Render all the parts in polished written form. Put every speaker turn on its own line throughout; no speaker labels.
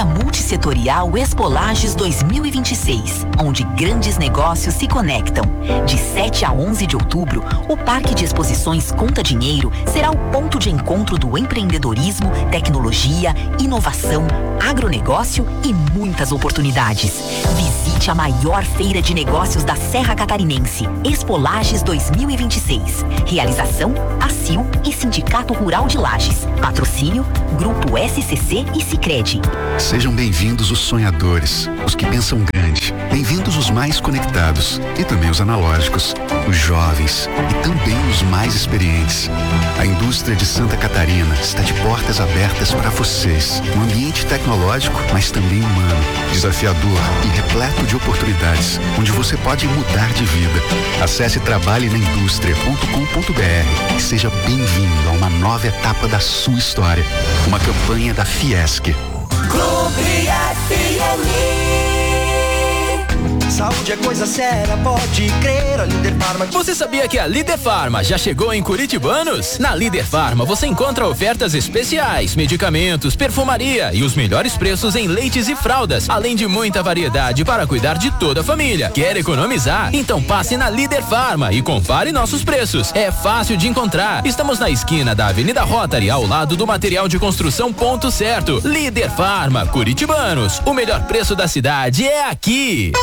Feira Multissetorial Expo Lages 2026, onde grandes negócios se conectam. De 7 a 11 de outubro, o Parque de Exposições Conta Dinheiro será o ponto de encontro do empreendedorismo, tecnologia, inovação, agronegócio e muitas oportunidades. Visite a maior feira de negócios da Serra Catarinense, Expo Lages 2026. Realização, ACIL e Sindicato Rural de Lages. Patrocínio, Grupo SCC e Sicredi.
Sejam bem-vindos os sonhadores, os que pensam grande. Bem-vindos os mais conectados e também os analógicos, os jovens e também os mais experientes. A indústria de Santa Catarina está de portas abertas para vocês. Um ambiente tecnológico, mas também humano, desafiador e repleto de oportunidades, onde você pode mudar de vida. Acesse trabalhenaindustria.com.br e seja bem-vindo a uma nova etapa da sua história. Uma campanha da Fiesc.
Clube FM. Saúde é coisa séria, pode crer, a Líder Farma.
Você sabia que a Líder Farma já chegou em Curitibanos? Na Líder Farma você encontra ofertas especiais, medicamentos, perfumaria e os melhores preços em leites e fraldas, além de muita variedade para cuidar de toda a família. Quer economizar? Então passe na Líder Farma e compare nossos preços. É fácil de encontrar. Estamos na esquina da Avenida Rotary, ao lado do material de construção Ponto Certo. Líder Farma, Curitibanos. O melhor preço da cidade é aqui.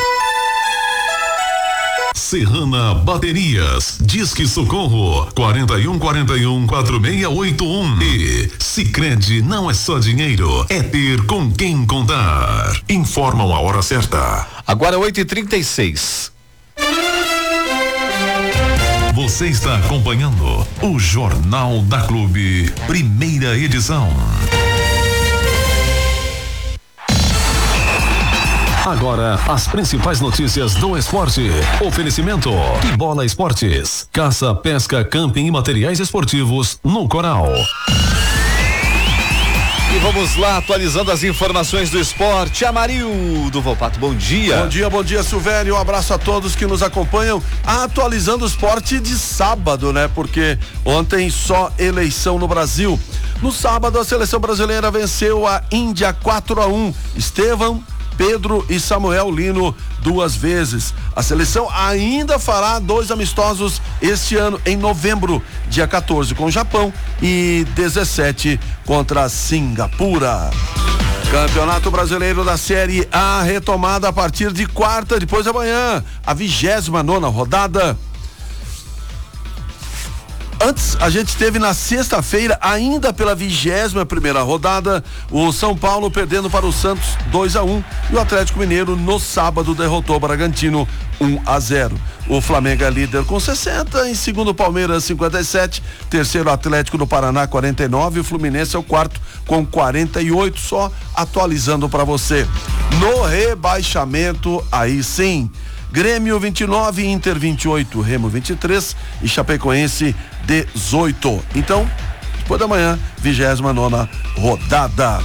Serrana Baterias, Disque Socorro 4141-4681. E Sicredi não é só dinheiro, é ter com quem contar. Informam a hora certa.
Agora 8h36.
Você está acompanhando o Jornal da Clube, primeira edição. Agora, as principais notícias do esporte. Oferecimento Que Bola Esportes, caça, pesca, camping e materiais esportivos no Coral.
E vamos lá, atualizando as informações do esporte. Amarildo Volpato, bom dia.
Bom dia, Silvério. Um abraço a todos que nos acompanham. Atualizando o esporte de sábado, né? Porque ontem só eleição no Brasil. No sábado, a seleção brasileira venceu a Índia 4-1. Estevão, Pedro e Samuel Lino 2 vezes. A seleção ainda fará 2 amistosos este ano, em novembro, dia 14 com o Japão e 17 contra a Singapura. Campeonato Brasileiro da Série A retomada a partir de quarta, depois da manhã, a 29ª rodada. Antes, a gente teve na sexta-feira, ainda pela 21ª rodada, o São Paulo perdendo para o Santos 2-1 e o Atlético Mineiro no sábado derrotou o Bragantino 1-0. O Flamengo é líder com 60, em segundo Palmeiras 57, terceiro Atlético do Paraná 49, o Fluminense é o quarto com 48, só atualizando para você. No rebaixamento, aí sim, Grêmio 29, Inter 28, Remo 23 e Chapecoense 18. Então, depois da manhã, 29ª rodada.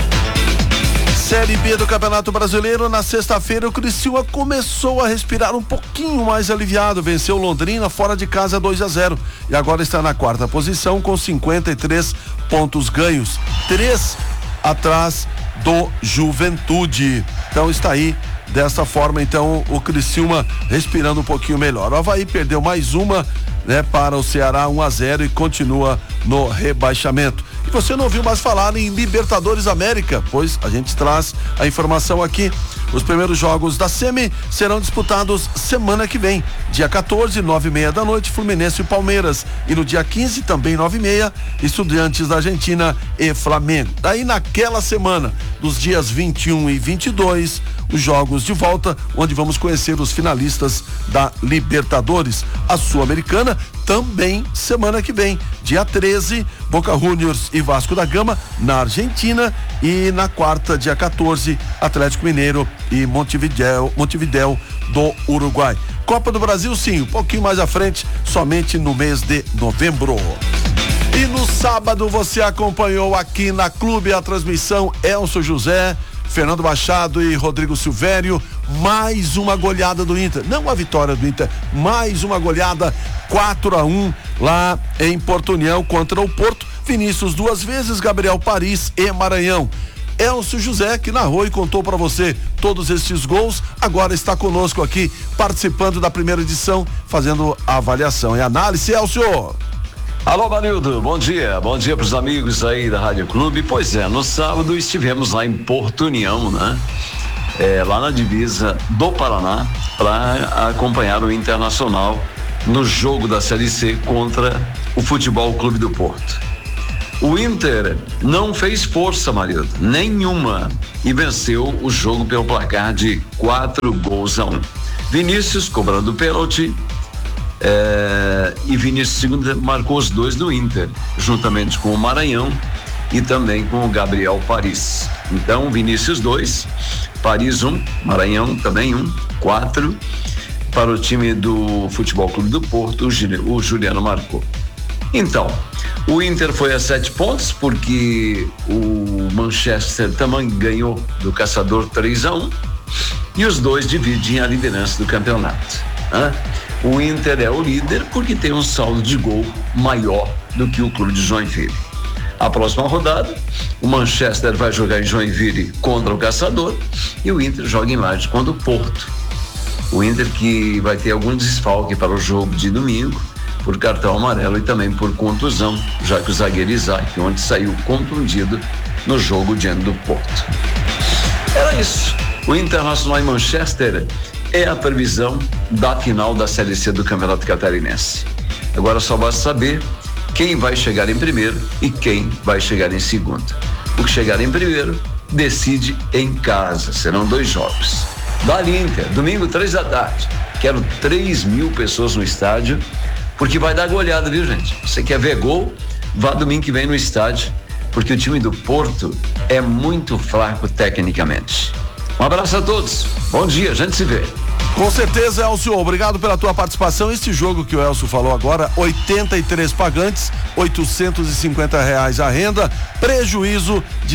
Série B do Campeonato Brasileiro, na sexta-feira o Criciúma começou a respirar um pouquinho mais aliviado, venceu Londrina fora de casa 2-0 e agora está na quarta posição com 53 pontos ganhos, 3 atrás do Juventude. Então está aí, dessa forma, então, o Criciúma respirando um pouquinho melhor. O Avaí perdeu mais uma, né, para o Ceará 1-0 e continua no rebaixamento. E você não ouviu mais falar em Libertadores América, pois a gente traz a informação aqui. Os primeiros jogos da Semi serão disputados semana que vem, dia 14, 9h30 da noite, Fluminense e Palmeiras, e no dia 15, também 9h30, Estudiantes da Argentina e Flamengo. Daí naquela semana, dos dias 21 e 22, os jogos de volta, onde vamos conhecer os finalistas da Libertadores. A Sul-Americana também semana que vem, dia 13, Boca Juniors e Vasco da Gama na Argentina, e na quarta, dia 14, Atlético Mineiro e Montevidéu do Uruguai. Copa do Brasil, sim, um pouquinho mais à frente, somente no mês de novembro. E no sábado você acompanhou aqui na Clube a transmissão Elcio José, Fernando Machado e Rodrigo Silvério, mais uma goleada do Inter, não a vitória do Inter, mais uma goleada 4-1 lá em Porto União contra o Porto. Vinícius 2 vezes, Gabriel Paris e Maranhão. Elcio José, que narrou e contou para você todos estes gols, agora está conosco aqui, participando da primeira edição, fazendo a avaliação e análise. Elcio!
Alô, Manildo, bom dia para os amigos aí da Rádio Clube. Pois é, no sábado estivemos lá em Porto União, né? Lá na divisa do Paraná, para acompanhar o Internacional no jogo da Série C contra o Futebol Clube do Porto. O Inter não fez força, Marildo, nenhuma, e venceu o jogo pelo placar de 4-1. Vinícius cobrando pênalti, e Vinícius Segunda marcou os dois do Inter, juntamente com o Maranhão e também com o Gabriel Paris. Então, Vinícius 2, Paris 1, Maranhão também 1, 4 para o time do Futebol Clube do Porto. O Juliano marcou. Então, o Inter foi a 7 pontos, porque o Manchester também ganhou do Caçador 3-1, e os dois dividem a liderança do campeonato, né? O Inter é o líder porque tem um saldo de gol maior do que o clube de Joinville. A próxima rodada, o Manchester vai jogar em Joinville contra o Caçador e o Inter joga em Lages contra o Porto. O Inter que vai ter algum desfalque para o jogo de domingo, por cartão amarelo e também por contusão, já que o zagueiro Isaac ontem saiu contundido no jogo diante do Porto. Era isso. O Internacional em Manchester é a previsão da final da Série C do Campeonato Catarinense. Agora só basta saber quem vai chegar em primeiro e quem vai chegar em segundo. O que chegar em primeiro decide em casa. Serão 2 jogos. Dali Inter, domingo 3 da tarde. Quero 3.000 pessoas no estádio, porque vai dar goleada, viu, gente? Você quer ver gol? Vá domingo que vem no estádio, porque o time do Porto é muito fraco tecnicamente. Um abraço a todos. Bom dia, a gente se vê.
Com certeza, Elcio, obrigado pela tua participação. Este jogo que o Elcio falou agora, 83 pagantes, R$850 a renda, prejuízo de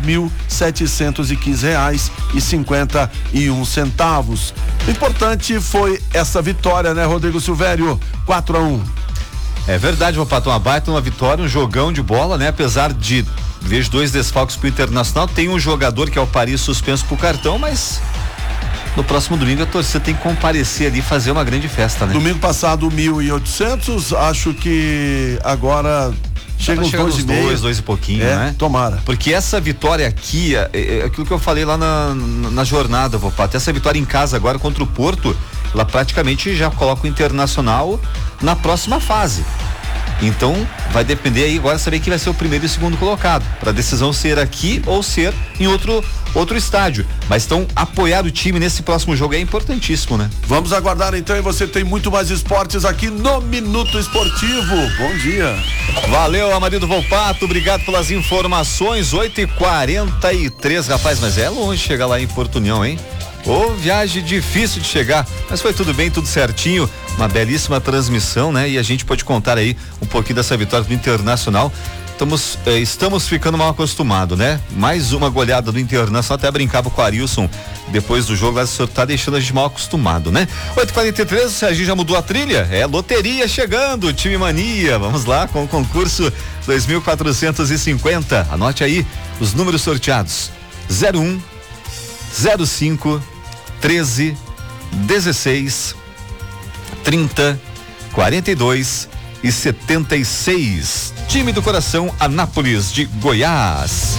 R$6.715,51. O importante foi essa vitória, né, Rodrigo Silvério? 4-1.
É verdade, Vopato, uma baita, uma vitória, um jogão de bola, né? Apesar de vejo 2 desfalques pro Internacional, tem um jogador que é o Paris suspenso pro cartão, mas no próximo domingo a torcida tem que comparecer ali e fazer uma grande festa, né? Domingo passado 1.800, acho que agora chega uns 2,5. 2 e pouquinho, né?
Tomara.
Porque essa vitória aqui, é aquilo que eu falei lá na jornada, Vopato, essa vitória em casa agora contra o Porto, ela praticamente já coloca o Internacional na próxima fase. Então, vai depender aí agora saber quem vai ser o primeiro e o segundo colocado, para a decisão ser aqui ou ser em outro estádio. Mas então, apoiar o time nesse próximo jogo é importantíssimo, né?
Vamos aguardar então, e você tem muito mais esportes aqui no Minuto Esportivo. Bom dia.
Valeu, Amarildo Volpato, obrigado pelas informações. 8h43, rapaz, mas é longe chegar lá em Porto União, hein? Viagem difícil de chegar, mas foi tudo bem, tudo certinho, uma belíssima transmissão, né? E a gente pode contar aí um pouquinho dessa vitória do Internacional. Estamos ficando mal acostumados, né? Mais uma goleada do Internacional, até brincava com o Arilson depois do jogo, mas o senhor tá deixando a gente mal acostumado, né? 8h43, o Serginho já mudou a trilha, loteria chegando, Time Mania, vamos lá com o concurso 2.450, anote aí os números sorteados: 01, 05, 13, 16, 30, 42 e 76. Time do Coração Anápolis de Goiás.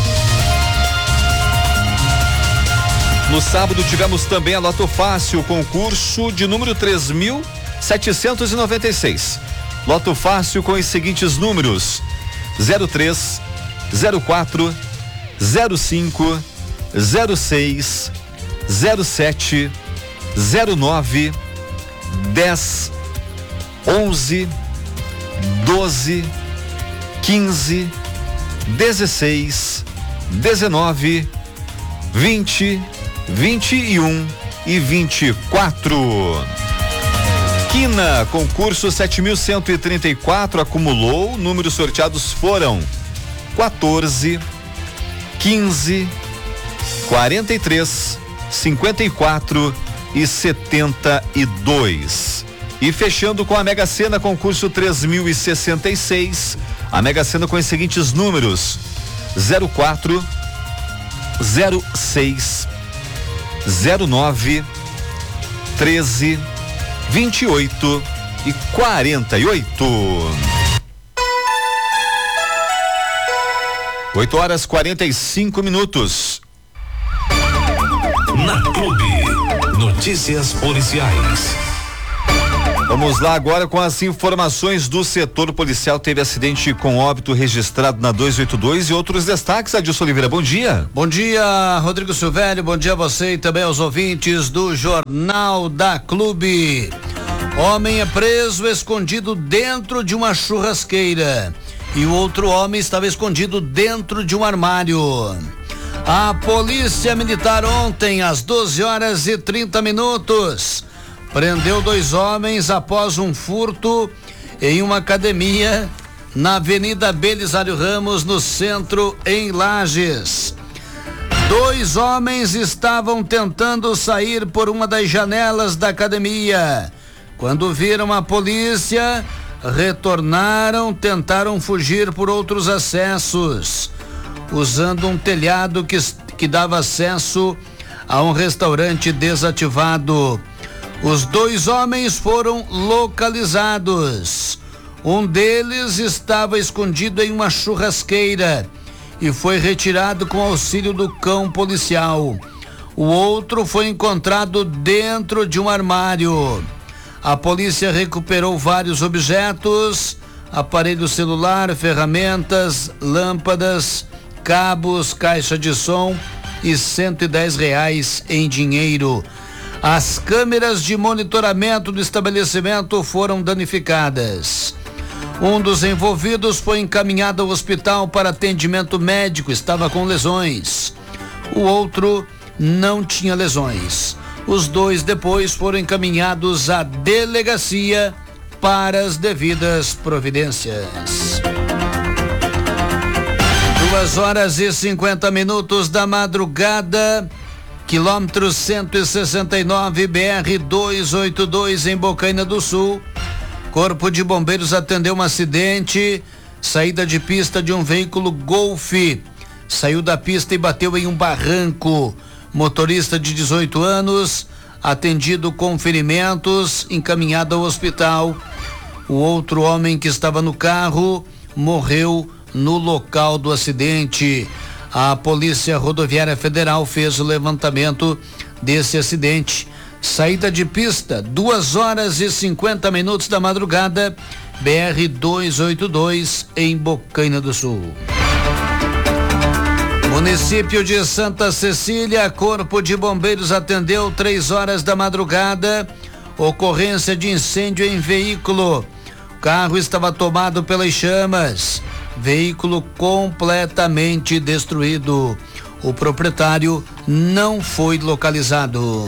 No sábado tivemos também a Loto Fácil, concurso de número 3.796. Loto Fácil com os seguintes números: 03, 04, 05, 06, 07, 09, 10, 11, 12, 15, 16, 19, 20, 21 e 24. Quina, concurso 7.134, acumulou, números sorteados foram 14, 15, 43, 54 e 72. E fechando com a Mega Sena, concurso 3.066, a Mega Sena com os seguintes números: 04, 06 09 13 28 e 48. 8h45.
Na Clube, notícias policiais.
Vamos lá agora com as informações do setor policial. Teve acidente com óbito registrado na 282 e outros destaques. Adilson Oliveira, bom dia.
Bom dia, Rodrigo Silvério, bom dia a você e também aos ouvintes do Jornal da Clube. Homem é preso escondido dentro de uma churrasqueira e o outro homem estava escondido dentro de um armário. A polícia militar ontem às 12h30 prendeu 2 homens após um furto em uma academia na Avenida Belisário Ramos, no centro, em Lages. 2 homens estavam tentando sair por uma das janelas da academia. Quando viram a polícia, retornaram, tentaram fugir por outros acessos, usando um telhado que dava acesso a um restaurante desativado. Os 2 homens foram localizados. Um deles estava escondido em uma churrasqueira e foi retirado com auxílio do cão policial. O outro foi encontrado dentro de um armário. A polícia recuperou vários objetos, aparelho celular, ferramentas, lâmpadas, cabos, caixa de som e R$110 em dinheiro. As câmeras de monitoramento do estabelecimento foram danificadas. Um dos envolvidos foi encaminhado ao hospital para atendimento médico, estava com lesões. O outro não tinha lesões. Os 2 depois foram encaminhados à delegacia para as devidas providências. 2h50 da madrugada, quilômetro 169 BR 282 em Bocaina do Sul. Corpo de Bombeiros atendeu um acidente, saída de pista de um veículo Golf. Saiu da pista e bateu em um barranco. Motorista de 18 anos, atendido com ferimentos, encaminhado ao hospital. O outro homem que estava no carro morreu no local do acidente. A Polícia Rodoviária Federal fez o levantamento desse acidente. Saída de pista, 2h50 da madrugada, BR 282 em Bocaina do Sul. Município de Santa Cecília, Corpo de Bombeiros atendeu 3h da madrugada, ocorrência de incêndio em veículo. O carro estava tomado pelas chamas, veículo completamente destruído. O proprietário não foi localizado.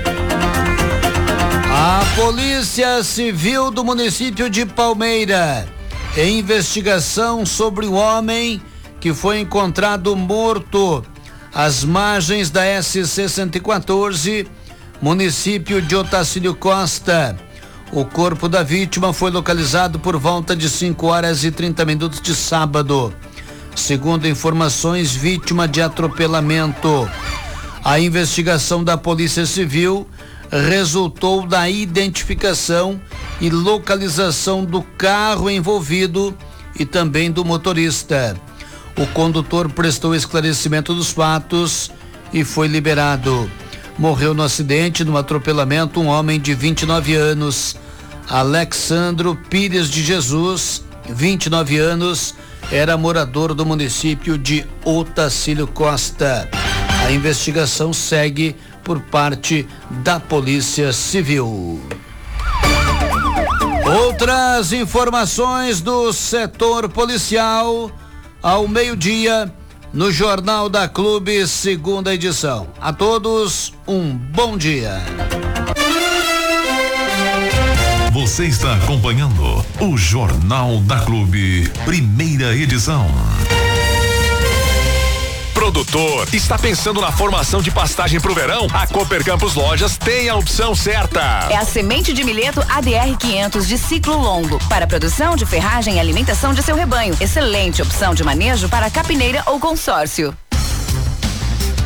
A Polícia Civil do município de Palmeira, em investigação sobre o homem que foi encontrado morto às margens da SC-114, município de Otacílio Costa. O corpo da vítima foi localizado por volta de 5h30 de sábado. Segundo informações, vítima de atropelamento. A investigação da Polícia Civil resultou da identificação e localização do carro envolvido e também do motorista. O condutor prestou esclarecimento dos fatos e foi liberado. Morreu no acidente, no atropelamento, um homem de 29 anos, Alexandro Pires de Jesus, 29 anos, era morador do município de Otacílio Costa. A investigação segue por parte da Polícia Civil. Outras informações do setor policial ao meio-dia no Jornal da Clube, segunda edição. A todos, um bom dia.
Você está acompanhando o Jornal da Clube, primeira edição.
Produtor, está pensando na formação de pastagem pro verão? A Cooper Campos Lojas tem a opção certa.
É a semente de milheto ADR 500 de ciclo longo para produção de ferragem e alimentação de seu rebanho. Excelente opção de manejo para capineira ou consórcio.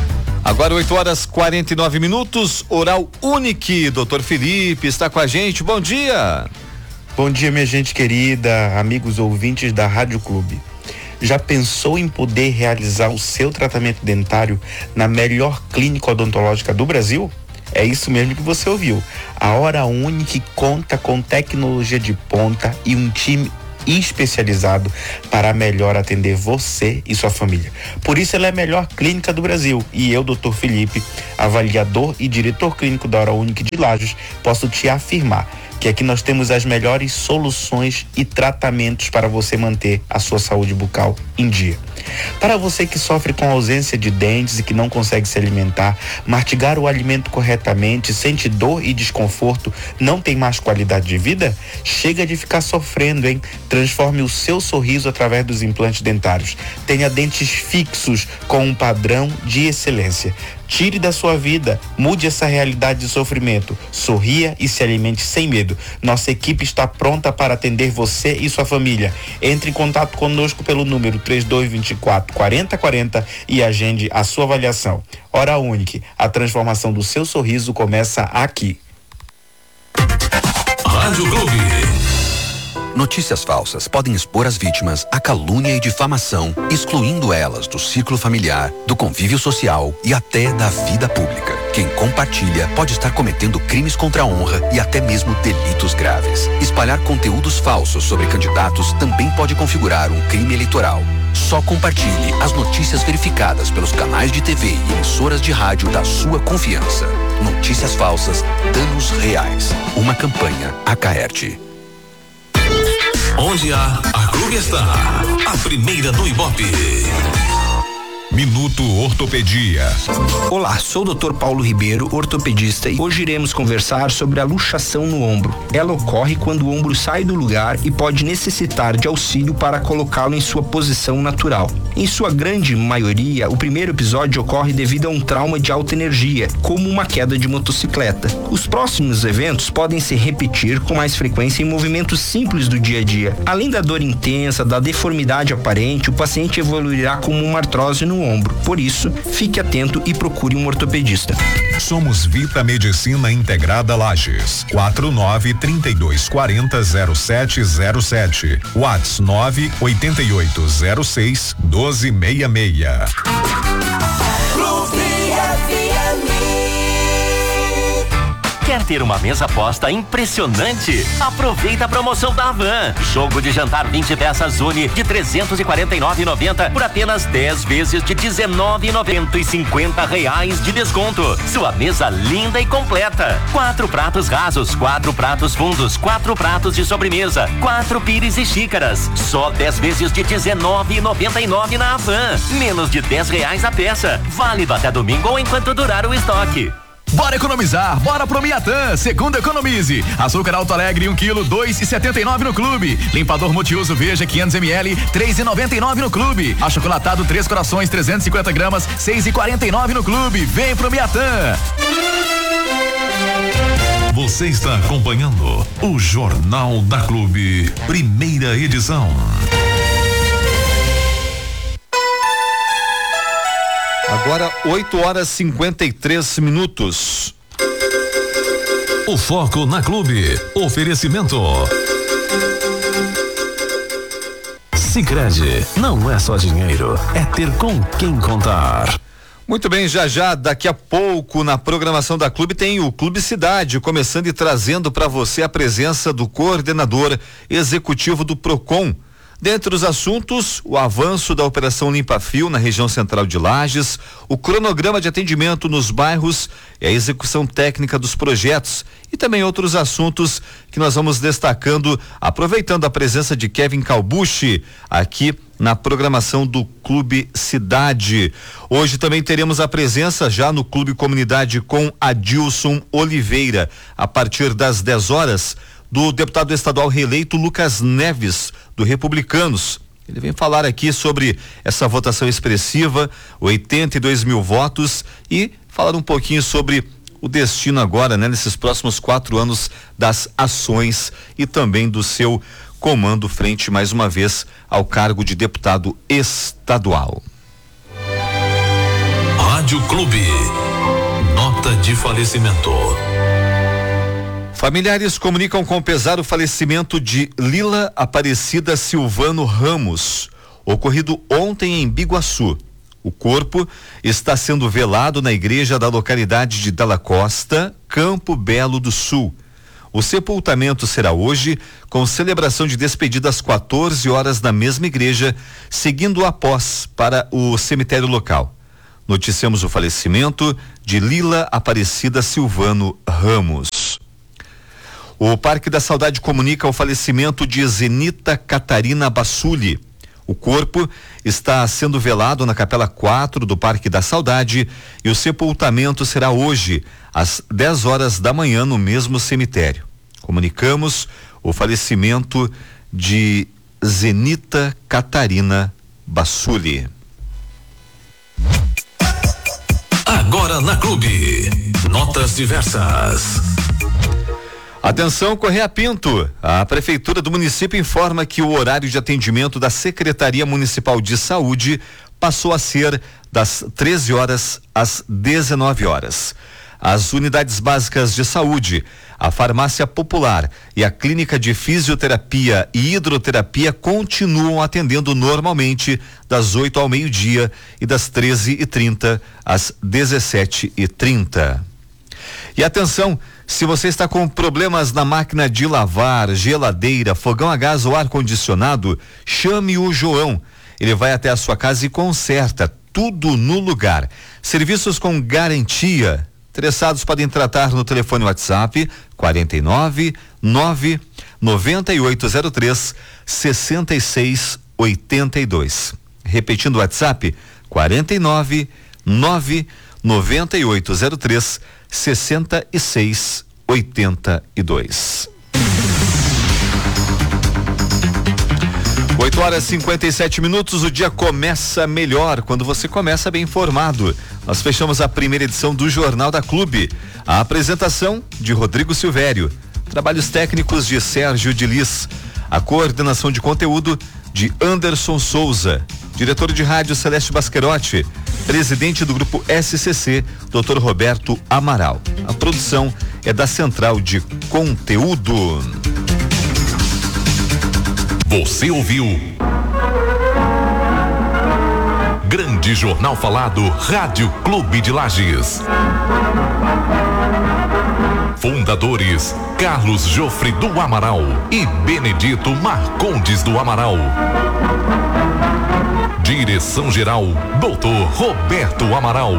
Agora 8h49, Oral Unique. Doutor Felipe está com a gente. Bom dia.
Bom dia, minha gente querida, amigos ouvintes da Rádio Clube. Já pensou em poder realizar o seu tratamento dentário na melhor clínica odontológica do Brasil? É isso mesmo que você ouviu. A Oral Unique conta com tecnologia de ponta e um time especializado para melhor atender você e sua família. Por isso ela é a melhor clínica do Brasil. E eu, Dr. Felipe, avaliador e diretor clínico da Oral Unique de Lages, posso te afirmar que aqui nós temos as melhores soluções e tratamentos para você manter a sua saúde bucal em dia. Para você que sofre com ausência de dentes e que não consegue se alimentar, mastigar o alimento corretamente, sente dor e desconforto, não tem mais qualidade de vida? Chega de ficar sofrendo, hein? Transforme o seu sorriso através dos implantes dentários. Tenha dentes fixos com um padrão de excelência. Tire da sua vida, mude essa realidade de sofrimento, sorria e se alimente sem medo. Nossa equipe está pronta para atender você e sua família. Entre em contato conosco pelo número 3224-4040 e agende a sua avaliação. Oral Unique, a transformação do seu sorriso começa aqui.
Rádio Clube.
Notícias falsas podem expor as vítimas à calúnia e difamação, excluindo elas do círculo familiar, do convívio social e até da vida pública. Quem compartilha pode estar cometendo crimes contra a honra e até mesmo delitos graves. Espalhar conteúdos falsos sobre candidatos também pode configurar um crime eleitoral. Só compartilhe as notícias verificadas pelos canais de TV e emissoras de rádio da sua confiança. Notícias falsas, danos reais. Uma campanha Acaerte.
Onde a Clube está, a primeira do Ibope.
Minuto Ortopedia.
Olá, sou o Dr. Paulo Ribeiro, ortopedista, e hoje iremos conversar sobre a luxação no ombro. Ela ocorre quando o ombro sai do lugar e pode necessitar de auxílio para colocá-lo em sua posição natural. Em sua grande maioria, o primeiro episódio ocorre devido a um trauma de alta energia, como uma queda de motocicleta. Os próximos eventos podem se repetir com mais frequência em movimentos simples do dia a dia. Além da dor intensa, da deformidade aparente, o paciente evoluirá como uma artrose no ombro. Por isso, fique atento e procure um ortopedista.
Somos Vita Medicina Integrada Lages. 49-3240-0707. WhatsApp 98806-1266.
Quer ter uma mesa posta impressionante? Aproveita a promoção da Havan. Jogo de jantar 20 peças Uni de R$ 349,90 por apenas 10 vezes de R$ 19,50 de desconto. Sua mesa linda e completa. 4 pratos rasos, 4 pratos fundos, 4 pratos de sobremesa, 4 pires e xícaras. Só 10 vezes de R$ 19,99 na Havan. Menos de R$10 a peça. Válido até domingo ou enquanto durar o estoque.
Bora economizar, bora pro Miatã, segundo economize. Açúcar Alto Alegre 1 kg, 2,79 no clube. Limpador multiuso Veja 500 ml, 3,99 no clube. Achocolatado 3 Corações 350 gramas, 6,49 no clube. Vem pro Miatã.
Você está acompanhando o Jornal da Clube, primeira edição.
Agora 8h53.
O foco na Clube. Oferecimento. Sicredi, não é só dinheiro, é ter com quem contar.
Muito bem, já daqui a pouco na programação da Clube tem o Clube Cidade, começando e trazendo para você a presença do coordenador executivo do Procon. Dentre os assuntos, o avanço da Operação Limpa Fio na região central de Lages, o cronograma de atendimento nos bairros e a execução técnica dos projetos e também outros assuntos que nós vamos destacando, aproveitando a presença de Kevin Calbucci aqui na programação do Clube Cidade. Hoje também teremos a presença já no Clube Comunidade com Adilson Oliveira, a partir das 10 horas, do deputado estadual reeleito Lucas Neves, do Republicanos. Ele vem falar aqui sobre essa votação expressiva, 82 mil votos, e falar um pouquinho sobre o destino agora, né, nesses próximos 4 anos das ações e também do seu comando frente, mais uma vez, ao cargo de deputado estadual.
Rádio Clube. Nota de falecimento.
Familiares comunicam com pesar o falecimento de Lila Aparecida Silvano Ramos, ocorrido ontem em Biguaçu. O corpo está sendo velado na igreja da localidade de Dalla Costa, Campo Belo do Sul. O sepultamento será hoje, com celebração de despedida às 14 horas na mesma igreja, seguindo após para o cemitério local. Noticiamos o falecimento de Lila Aparecida Silvano Ramos. O Parque da Saudade comunica o falecimento de Zenita Catarina Bassuli. O corpo está sendo velado na Capela 4 do Parque da Saudade e o sepultamento será hoje, às 10 horas da manhã, no mesmo cemitério. Comunicamos o falecimento de Zenita Catarina Bassuli.
Agora na Clube. Notas diversas.
Atenção, Correia Pinto. A Prefeitura do município informa que o horário de atendimento da Secretaria Municipal de Saúde passou a ser das 13 horas às 19 horas. As unidades básicas de saúde, a farmácia popular e a clínica de fisioterapia e hidroterapia continuam atendendo normalmente das 8 ao meio-dia e das 13h30 às 17h30. E atenção, se você está com problemas na máquina de lavar, geladeira, fogão a gás ou ar-condicionado, chame o João. Ele vai até a sua casa e conserta tudo no lugar. Serviços com garantia. Interessados podem tratar no telefone WhatsApp 49 9 9803 6682. Repetindo o WhatsApp 49 9 9803 6682. 8h57, o dia começa melhor quando você começa bem informado. Nós fechamos a primeira edição do Jornal da Clube. A apresentação de Rodrigo Silvério, trabalhos técnicos de Sérgio de Lis, a coordenação de conteúdo de Anderson Souza, diretor de rádio Celeste Basquerotti, presidente do grupo SCC, Dr. Roberto Amaral. A produção é da Central de Conteúdo.
Você ouviu Grande Jornal Falado, Rádio Clube de Lages. Fundadores Carlos Jofre do Amaral e Benedito Marcondes do Amaral. Direção-geral, Dr. Roberto Amaral.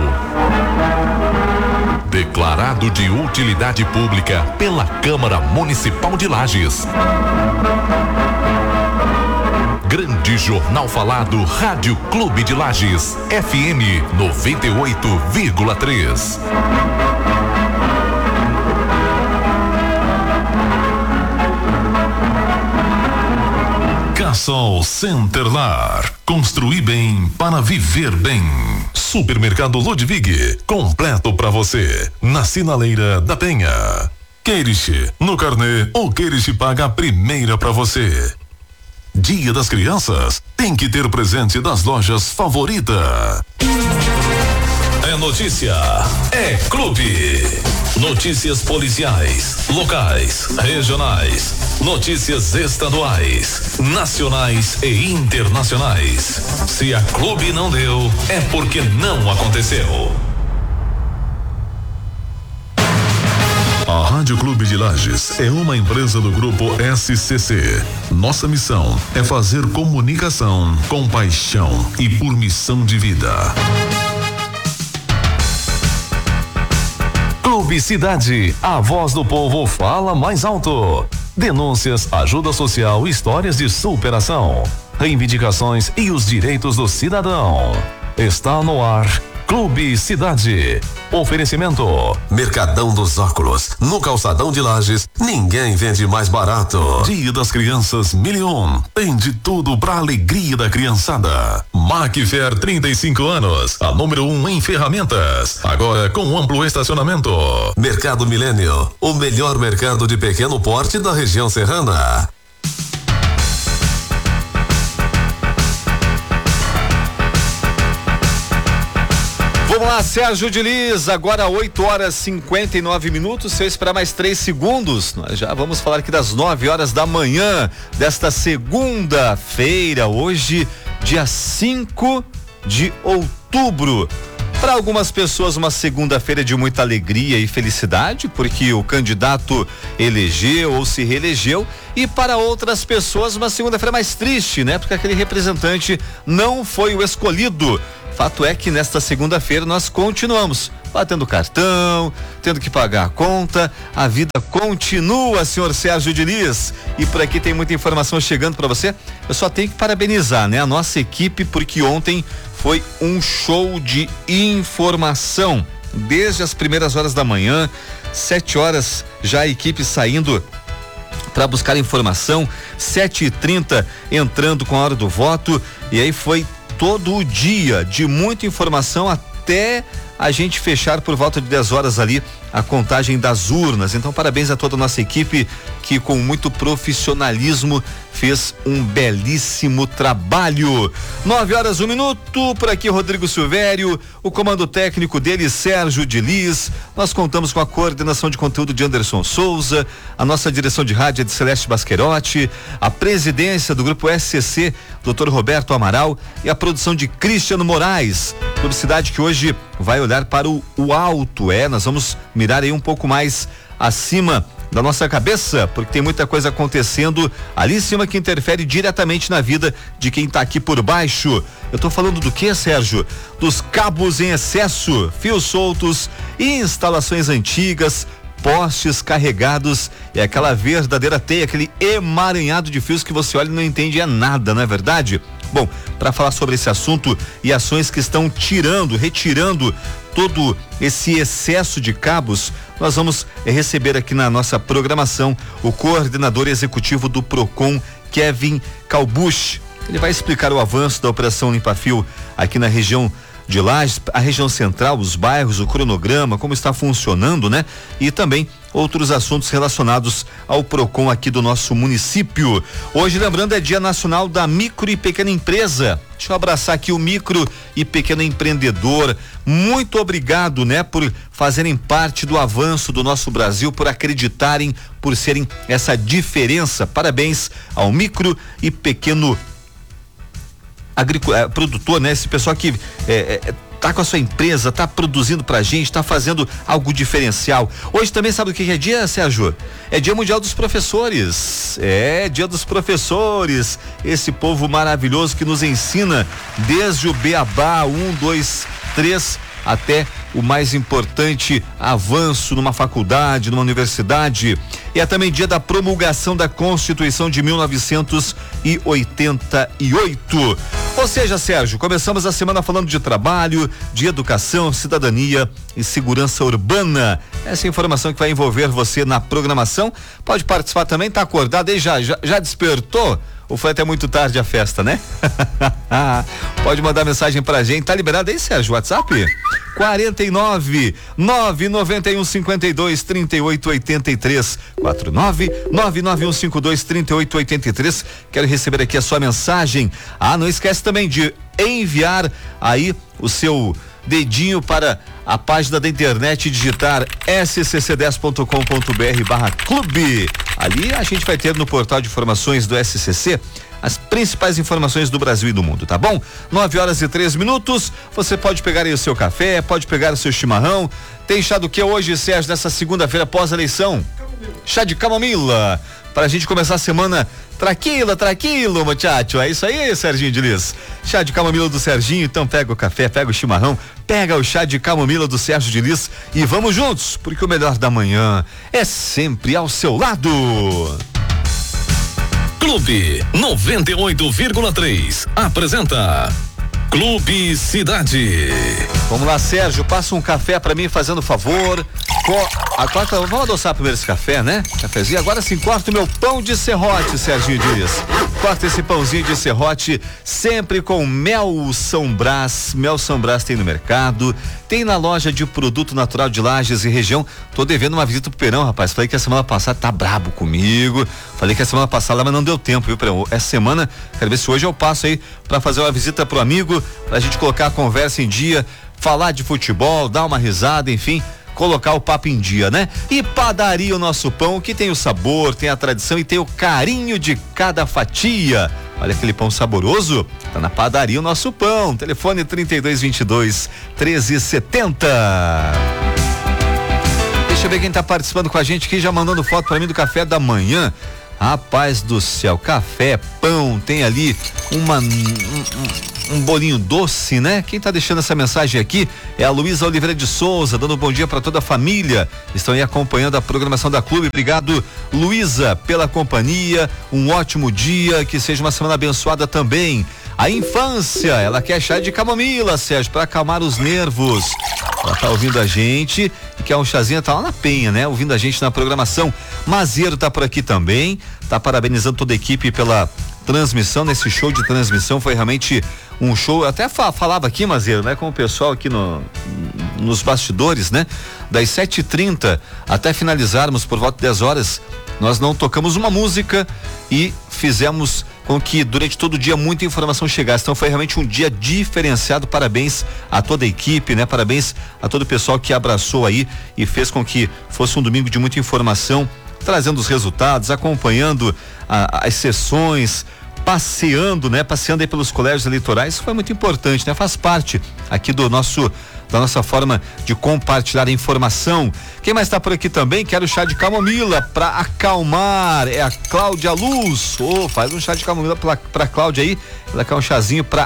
Declarado de utilidade pública pela Câmara Municipal de Lages. Grande Jornal Falado, Rádio Clube de Lages, FM 98,3.
Cassol Centerlar. Construir bem para viver bem. Supermercado Ludwig. Completo para você. Na Sinaleira da Penha. Queirish no carnê ou Queirish paga a primeira para você. Dia das Crianças tem que ter presente das lojas favorita. É notícia, é clube. Notícias policiais, locais, regionais, notícias estaduais, nacionais e internacionais. Se a Clube não deu, é porque não aconteceu. A Rádio Clube de Lages é uma empresa do grupo SCC. Nossa missão é fazer comunicação com paixão e por missão de vida. Clube Cidade, a voz do povo fala mais alto. Denúncias, ajuda social, histórias de superação, reivindicações e os direitos do cidadão. Está no ar. Clube Cidade. Oferecimento: Mercadão dos Óculos. No Calçadão de Lages, ninguém vende mais barato. Dia das Crianças 1001. Tem de tudo pra alegria da criançada. Macfair 35 anos. A número 1 em ferramentas. Agora com amplo estacionamento. Mercado Milênio. O melhor mercado de pequeno porte da região serrana.
Vamos lá, Sérgio de Liz, agora 8h59. Se eu esperar mais 3 segundos, nós já vamos falar aqui das 9h da manhã desta segunda-feira, hoje, dia 5 de outubro. Para algumas pessoas, uma segunda-feira de muita alegria e felicidade, porque o candidato elegeu ou se reelegeu, e para outras pessoas, uma segunda-feira mais triste, né? Porque aquele representante não foi o escolhido. Fato é que nesta segunda-feira nós continuamos batendo cartão, tendo que pagar a conta, a vida continua, senhor Sérgio de Liz. E por aqui tem muita informação chegando para você. Eu só tenho que parabenizar, né, a nossa equipe, porque ontem foi um show de informação. Desde as primeiras horas da manhã, 7 horas já a equipe saindo para buscar informação, 7h30 entrando com a hora do voto, e aí foi todo o dia de muita informação até a gente fechar por volta de 10 horas ali a contagem das urnas. Então, parabéns a toda a nossa equipe que com muito profissionalismo fez um belíssimo trabalho. 9h01, por aqui Rodrigo Silvério, o comando técnico dele, Sérgio de Liz. Nós contamos com a coordenação de conteúdo de Anderson Souza, a nossa direção de rádio é de Celeste Basquerotti, a presidência do grupo SCC, Dr. Roberto Amaral, e a produção de Cristiano Moraes. Publicidade que hoje vai olhar para o alto, nós vamos mirar aí um pouco mais acima da nossa cabeça, porque tem muita coisa acontecendo ali em cima que interfere diretamente na vida de quem tá aqui por baixo. Eu tô falando do que, Sérgio? Dos cabos em excesso, fios soltos, instalações antigas, postes carregados e aquela verdadeira teia, aquele emaranhado de fios que você olha e não entende nada, não é verdade? Bom, para falar sobre esse assunto e ações que estão retirando todo esse excesso de cabos, nós vamos receber aqui na nossa programação o coordenador executivo do Procon, Kevin Calbucci. Ele vai explicar o avanço da operação Limpa Fio aqui na região de Lages, a região central, os bairros, o cronograma, como está funcionando, né? E também outros assuntos relacionados ao Procon aqui do nosso município. Hoje, lembrando, é Dia Nacional da Micro e Pequena Empresa. Deixa eu abraçar aqui o micro e pequeno empreendedor. Muito obrigado, né, por fazerem parte do avanço do nosso Brasil, por acreditarem, por serem essa diferença. Parabéns ao micro e pequeno produtor, né? Esse pessoal que tá com a sua empresa, tá produzindo pra gente, tá fazendo algo diferencial. Hoje também sabe o que é dia, Sérgio? É Dia Mundial dos Professores. É Dia dos Professores. Esse povo maravilhoso que nos ensina desde o beabá 1, 2, 3 até o mais importante avanço numa faculdade, numa universidade. E é também dia da promulgação da Constituição de 1988. Ou seja, Sérgio, começamos a semana falando de trabalho, de educação, cidadania e segurança urbana. Essa informação que vai envolver você na programação. Pode participar também, tá acordado aí, já despertou? Ou foi até muito tarde a festa, né? Pode mandar mensagem pra gente. Tá liberado aí, Sérgio? WhatsApp? 49 991 52 38 83 49 991 52 38 83. Quero receber aqui a sua mensagem. Não esquece também de enviar aí o seu dedinho para a página da internet e digitar scc10.com.br/clube. Ali a gente vai ter no portal de informações do SCC as principais informações do Brasil e do mundo, tá bom? 9h03. Você pode pegar aí o seu café, pode pegar o seu chimarrão. Tem chá do que hoje, Sérgio, nessa segunda-feira pós-eleição? Chá de camomila. Pra gente começar a semana tranquilo, muchacho. É isso aí, Serginho de Liz. Chá de camomila do Serginho, então pega o café, pega o chimarrão, pega o chá de camomila do Sérgio de Liz e vamos juntos, porque o melhor da manhã é sempre ao seu lado.
Clube 98,3 apresenta Clube Cidade.
Vamos lá, Sérgio, passa um café pra mim, fazendo favor. Vamos adoçar primeiro esse café, né? Cafezinho. Agora sim, corta o meu pão de serrote, Serginho Dias. Corta esse pãozinho de serrote, sempre com mel São Brás. Mel São Brás tem no mercado, tem na loja de produto natural de Lages e região. Tô devendo uma visita pro Perão, rapaz. Falei que a semana passada tá brabo comigo. Falei que a semana passada, mas não deu tempo, viu, Perão? Essa semana, quero ver se hoje eu passo aí pra fazer uma visita pro amigo, pra gente colocar a conversa em dia, falar de futebol, dar uma risada, enfim, colocar o papo em dia, né? E Padaria O Nosso Pão, que tem o sabor, tem a tradição e tem o carinho de cada fatia. Olha aquele pão saboroso, tá na Padaria O Nosso Pão. Telefone 3222-1370. Deixa eu ver quem tá participando com a gente aqui, já mandando foto pra mim do café da manhã. Rapaz do céu, café, pão, tem ali um bolinho doce, né? Quem tá deixando essa mensagem aqui é a Luísa Oliveira de Souza, dando um bom dia para toda a família. Estão aí acompanhando a programação da Clube. Obrigado, Luísa, pela companhia. Um ótimo dia, que seja uma semana abençoada também. A infância, ela quer chá de camomila, Sérgio, para acalmar os nervos. Ela tá ouvindo a gente e quer um chazinho, tá lá na Penha, né? Ouvindo a gente na programação. Mazeiro tá por aqui também, tá parabenizando toda a equipe pela transmissão, nesse show de transmissão. Foi realmente um show, eu até falava aqui, Mazeiro, né, com o pessoal aqui nos bastidores, né, das 7h30 até finalizarmos por volta de 10 horas, nós não tocamos uma música e fizemos com que durante todo o dia muita informação chegasse. Então foi realmente um dia diferenciado. Parabéns a toda a equipe, né? Parabéns a todo o pessoal que abraçou aí e fez com que fosse um domingo de muita informação, trazendo os resultados, acompanhando as sessões, passeando, né? Passeando aí pelos colégios eleitorais. Isso foi muito importante, né? Faz parte aqui da nossa forma de compartilhar a informação. Quem mais está por aqui também? Quero chá de camomila para acalmar. É a Cláudia Luz. Faz um chá de camomila para Cláudia aí. Ela quer um chazinho para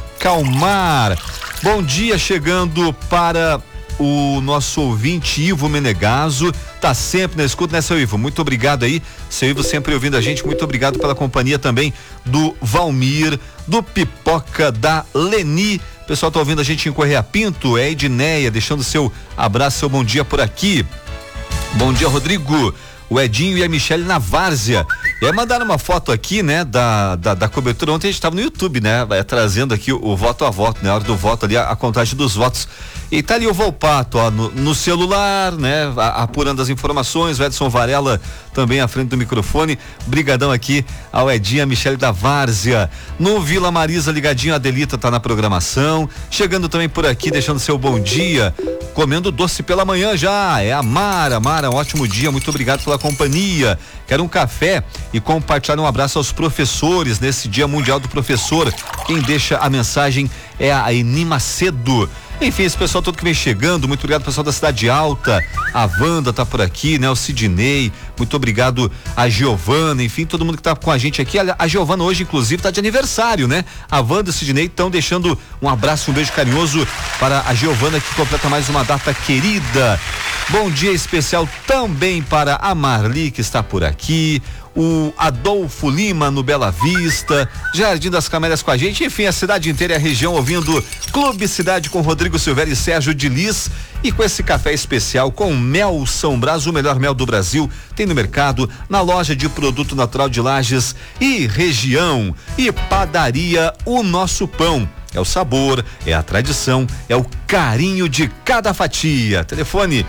acalmar. Bom dia, chegando para o nosso ouvinte Ivo Menegaso, tá sempre na escuta, né, seu Ivo? Muito obrigado aí, seu Ivo sempre ouvindo a gente. Muito obrigado pela companhia também do Valmir, do Pipoca, da Leni. O pessoal tá ouvindo a gente em Correia Pinto, é Edneia, deixando seu abraço, seu bom dia por aqui. Bom dia, Rodrigo, o Edinho e a Michele na várzea. E aí mandaram uma foto aqui, né, da cobertura. Ontem a gente estava no YouTube, né, trazendo aqui o voto a voto, né, a hora do voto ali, a contagem dos votos. E tá ali o Volpato, ó, no celular, né, apurando as informações. O Edson Varela também à frente do microfone. Brigadão aqui ao Edinho, a Michele da várzea. No Vila Marisa, ligadinho, a Adelita tá na programação. Chegando também por aqui, deixando seu bom dia, comendo doce pela manhã já. É a Mara, um ótimo dia, muito obrigado pela companhia. Quero um café e compartilhar um abraço aos professores nesse Dia Mundial do Professor. Quem deixa a mensagem é a Eni Macedo. Enfim, esse pessoal todo que vem chegando, muito obrigado pessoal da Cidade Alta, a Wanda tá por aqui, né? O Sidney, muito obrigado a Giovana, enfim, todo mundo que tá com a gente aqui. A Giovana hoje, inclusive, tá de aniversário, né? A Wanda e o Sidney estão deixando um abraço, um beijo carinhoso para a Giovana, que completa mais uma data querida. Bom dia especial também para a Marli, que está por aqui, o Adolfo Lima no Bela Vista, Jardim das Camélias com a gente, enfim, a cidade inteira e a região ouvindo Clube Cidade com Rodrigo Silveira e Sérgio de Lis, e com esse café especial com mel São Brás, o melhor mel do Brasil, tem no mercado, na loja de produto natural de Lages e região. E Padaria O Nosso Pão. É o sabor, é a tradição, é o carinho de cada fatia. Telefone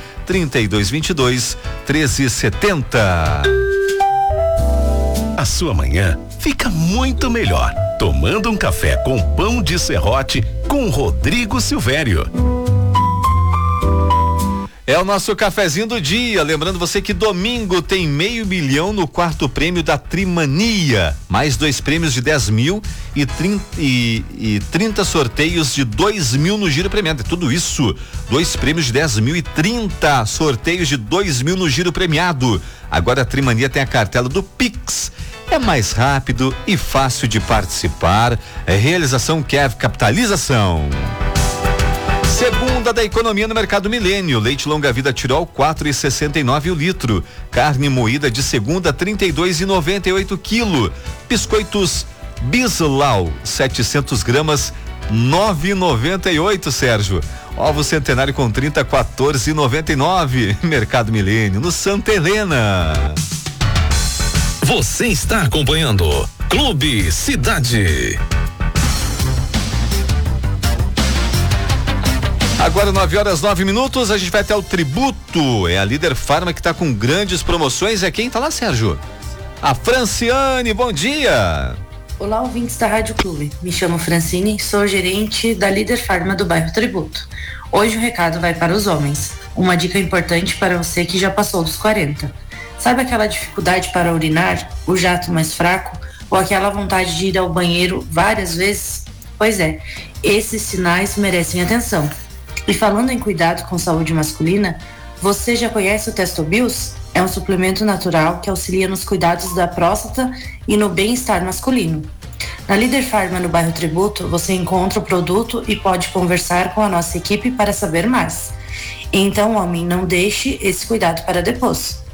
3222-1370.
A sua manhã fica muito melhor tomando um café com pão de serrote com Rodrigo Silvério.
É o nosso cafezinho do dia, lembrando você que domingo tem R$500 mil no quarto prêmio da Trimania, mais 2 prêmios de 10 mil e 30 sorteios de 2 mil no giro premiado. É tudo isso, 2 prêmios de 10 mil e 30 sorteios de 2 mil no giro premiado. Agora a Trimania tem a cartela do Pix. É mais rápido e fácil de participar. É realização Kev Capitalização. Segunda da economia no Mercado Milênio. Leite longa vida Tirol 4,69 o litro. Carne moída de segunda 32,98 quilo. Biscoitos Bislau 700 gramas 9,98, Sérgio. Ovo centenário com 30 14,99. Mercado Milênio no Santa Helena.
Você está acompanhando Clube Cidade.
Agora 9h09, a gente vai até o Tributo. É a Líder Farma que está com grandes promoções. É quem tá lá, Sérgio? A Franciane, bom dia.
Olá, ouvintes da Rádio Clube. Me chamo Francine, sou gerente da Líder Farma do bairro Tributo. Hoje o recado vai para os homens. Uma dica importante para você que já passou dos 40. Sabe aquela dificuldade para urinar, o jato mais fraco ou aquela vontade de ir ao banheiro várias vezes? Pois é, esses sinais merecem atenção. E falando em cuidado com saúde masculina, você já conhece o Testobius? É um suplemento natural que auxilia nos cuidados da próstata e no bem-estar masculino. Na Líder Farma, no bairro Tributo, você encontra o produto e pode conversar com a nossa equipe para saber mais. Então, homem, não deixe esse cuidado para depois.